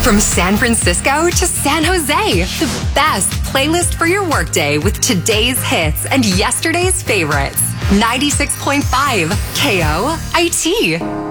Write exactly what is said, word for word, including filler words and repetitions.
From San Francisco to San Jose, the best playlist for your workday with today's hits and yesterday's favorites. ninety-six point five K O I T.